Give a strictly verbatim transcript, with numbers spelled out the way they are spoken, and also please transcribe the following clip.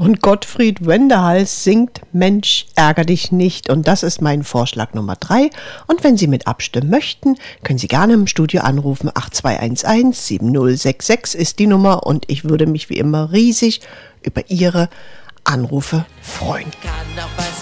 Und Gottfried Wendehals singt Mensch, ärger dich nicht. Und das ist mein Vorschlag Nummer drei. Und wenn Sie mit abstimmen möchten, können Sie gerne im Studio anrufen. acht zwei eins eins sieben null sechs sechs ist die Nummer. Und ich würde mich wie immer riesig über Ihre Anrufe freuen. Kann doch was